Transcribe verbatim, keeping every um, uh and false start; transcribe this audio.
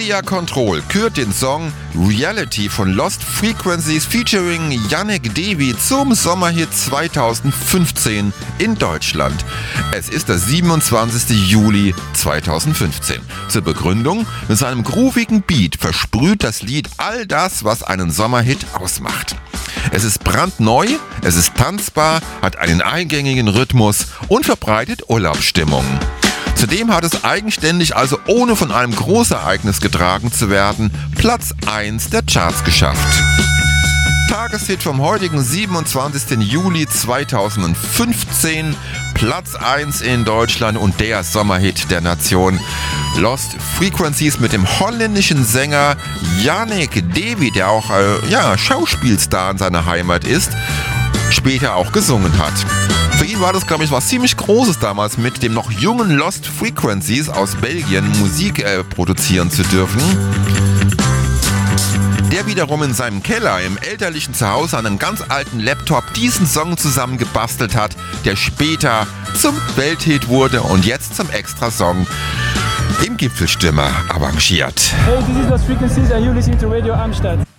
Area Control kürt den Song Reality von Lost Frequencies featuring Yannick Devi zum Sommerhit zweitausendfünfzehn in Deutschland. Es ist der siebenundzwanzigster Juli zweitausendfünfzehn. Zur Begründung: mit seinem groovigen Beat versprüht das Lied all das, was einen Sommerhit ausmacht. Es ist brandneu, es ist tanzbar, hat einen eingängigen Rhythmus und verbreitet Urlaubsstimmung. Zudem hat es eigenständig, also ohne von einem Großereignis getragen zu werden, Platz eins der Charts geschafft. Tageshit vom heutigen siebenundzwanzigsten Juli zweitausendfünfzehn, Platz eins in Deutschland und der Sommerhit der Nation. Lost Frequencies mit dem holländischen Sänger Yannick Devi, der auch äh, ja, Schauspielstar in seiner Heimat ist, später auch gesungen hat. Für ihn war das, glaube ich, was ziemlich Großes damals, mit dem noch jungen Lost Frequencies aus Belgien Musik äh, produzieren zu dürfen. Der wiederum in seinem Keller im elterlichen Zuhause an einem ganz alten Laptop diesen Song zusammengebastelt hat, der später zum Welthit wurde und jetzt zum Extrasong im Gipfelstürmer arrangiert. Hey, this is Lost Frequencies and you listen to Radio Amsterdam.